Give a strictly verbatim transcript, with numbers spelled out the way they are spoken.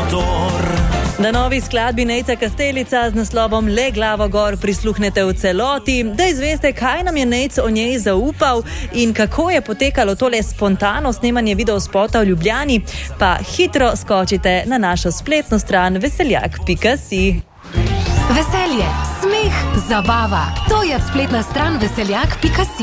motor. Na novi skladbi Nejca Kastelica z naslovom Le glavo gor prisluhnete v celoti, da izveste, kaj nam je Nejc o njej zaupal in kako je potekalo tole spontano snemanje videospota v Ljubljani, pa hitro skočite na našo spletno stran veseljak pika si. Veselje, smeh, zabava. To je spletna stran veseljak pika si.